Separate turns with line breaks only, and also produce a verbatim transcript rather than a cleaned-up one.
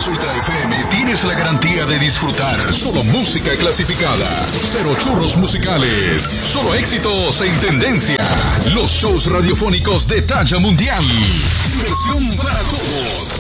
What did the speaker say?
Frecuencias Ultra F M tienes la garantía de disfrutar solo música clasificada. Cero churros musicales. Solo éxitos en tendencia. Los shows radiofónicos de talla mundial. Diversión para todos.